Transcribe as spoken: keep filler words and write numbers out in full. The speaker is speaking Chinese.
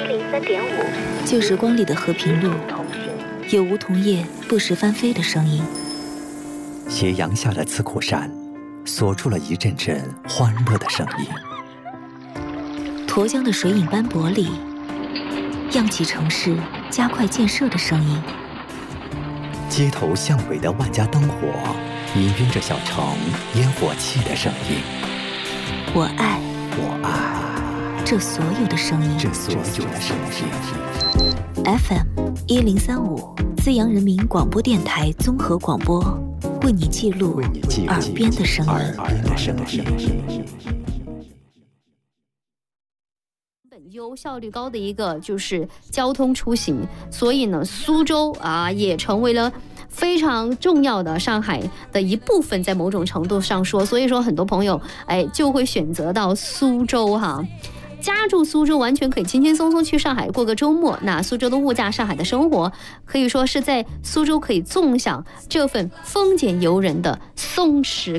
一零三点五， 旧时光里的和平路，有梧桐叶不时翻飞的声音。 斜阳下的刺库山，锁住了一阵阵欢乐的声音。 沱江的水影斑驳里，漾起城市加快建设的声音。 街头巷尾的万家灯火，氤氲着小城烟火气的声音。 我爱， 我爱这所有的声音， 这所有的声音。 F M 一零三五，资阳人民广播电台综合广播，为你记录耳边的声音。 耳边的声音。 优效率高的一个就是交通出行，所以呢，苏州啊也成为了非常重要的上海的一部分，在某种程度上说，所以说很多朋友哎就会选择到苏州哈。家住苏州，完全可以轻轻松松去上海过个周末。那苏州的物价，上海的生活，可以说是在苏州可以纵享这份丰俭由人的松弛。